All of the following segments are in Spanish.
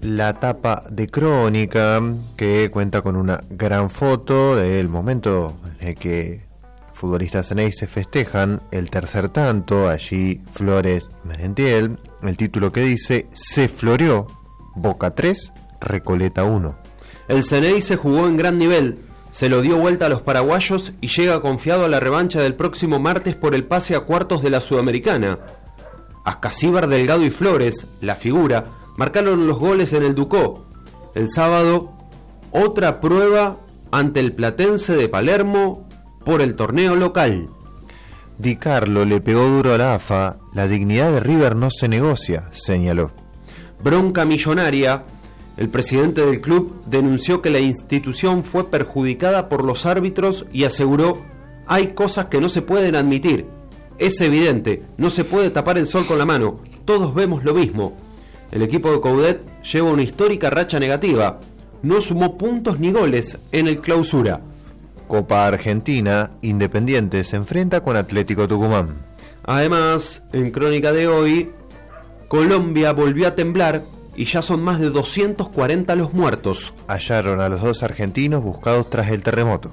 la tapa de Crónica, que cuenta con una gran foto del momento en el que futbolistas Xeneize festejan el tercer tanto. Allí Flores Merentiel, el título que dice: se floreó, Boca 3, Recoleta 1. El Xeneize jugó en gran nivel, se lo dio vuelta a los paraguayos y llega confiado a la revancha del próximo martes por el pase a cuartos de la Sudamericana. Ascasíbar, Delgado y Flores, la figura, marcaron los goles en el Ducó. El sábado, otra prueba ante el Platense de Palermo por el torneo local. Di Carlo le pegó duro a la AFA, la dignidad de River no se negocia, señaló. Bronca millonaria. El presidente del club denunció que la institución fue perjudicada por los árbitros y aseguró: hay cosas que no se pueden admitir. Es evidente, no se puede tapar el sol con la mano, todos vemos lo mismo. El equipo de Coudet lleva una histórica racha negativa, no sumó puntos ni goles en el Clausura. Copa Argentina, Independiente se enfrenta con Atlético Tucumán. Además, en Crónica de hoy, Colombia volvió a temblar y ya son más de 240 los muertos. Hallaron a los 2 argentinos buscados tras el terremoto.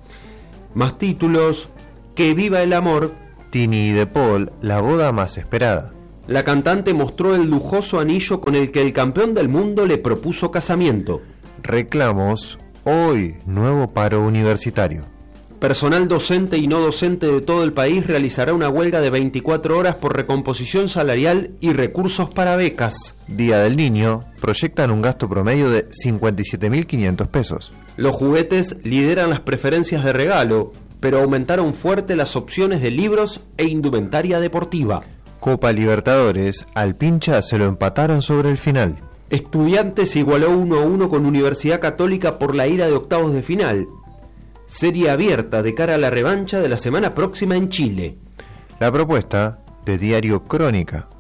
Más títulos: Que viva el amor. Tini y De Paul, la boda más esperada. La cantante mostró el lujoso anillo con el que el campeón del mundo le propuso casamiento. Reclamos: hoy, nuevo paro universitario. Personal docente y no docente de todo el país realizará una huelga de 24 horas por recomposición salarial y recursos para becas. Día del Niño, proyectan un gasto promedio de 57.500 pesos. Los juguetes lideran las preferencias de regalo, pero aumentaron fuerte las opciones de libros e indumentaria deportiva. Copa Libertadores, al Pincha se lo empataron sobre el final. Estudiantes igualó 1-1 con Universidad Católica por la ida de octavos de final. Serie abierta de cara a la revancha de la semana próxima en Chile. La propuesta de Diario Crónica.